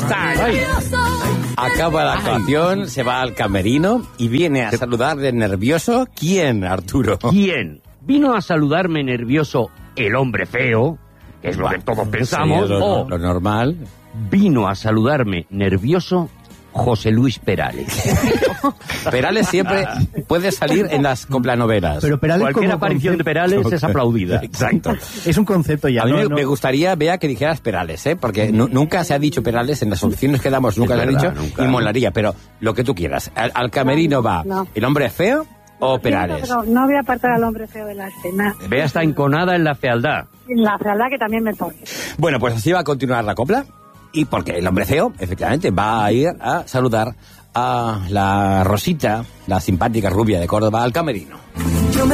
Acaba la actuación, se va al camerino y viene a saludar de nervioso. ¿Quién, Arturo? ¿Quién? Vino a saludarme nervioso el hombre feo, que es lo que todos pensamos, Sí, lo normal. Vino a saludarme nervioso José Luis Perales. Perales siempre puede salir en las coplanovelas. Pero Perales, cualquier aparición de Perales es aplaudida. Exacto. Es un concepto ya. A mí me gustaría, Bea, que dijeras Perales, porque nunca se ha dicho Perales, en las opciones que damos nunca se ha dicho, nunca. y molaría, pero lo que tú quieras. Al camerino va el hombre feo o Perales. Pero no voy a apartar al hombre feo de la escena. Bea está enconada en la fealdad. La fealdad que también me pone. Bueno, pues así va a continuar la copla, y porque el hombre feo, efectivamente, va a ir a saludar a la Rosita, la simpática rubia de Córdoba, al camerino.